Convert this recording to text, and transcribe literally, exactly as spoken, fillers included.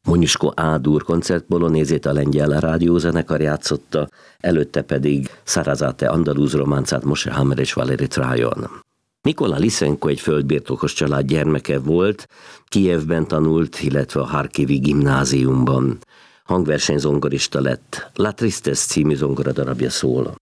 Moniuszko A-dur koncertpolonézét a lengyel rádiózenekar játszotta, előtte pedig Sarasate andalúz románcát Moshe Hammer és Valeri Trajan. Nikola Lisenko egy földbirtokos család gyermeke volt, Kijevben tanult, illetve a Harkivi gimnáziumban. Hangversenyzongorista lett, La Tristesse című zongoradarabja szól.